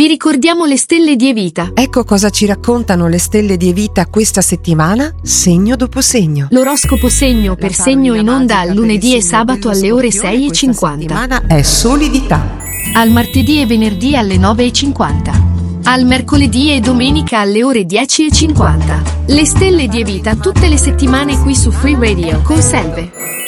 Vi ricordiamo le stelle di Evita. Ecco cosa ci raccontano le stelle di Evita questa settimana, segno dopo segno. L'oroscopo segno per segno in onda al lunedì e sabato alle ore 6:50. Settimana è solidità. Al martedì e venerdì alle 9:50. Al mercoledì e domenica alle ore 10:50. Le stelle di Evita tutte le settimane qui su Free Radio con Selve.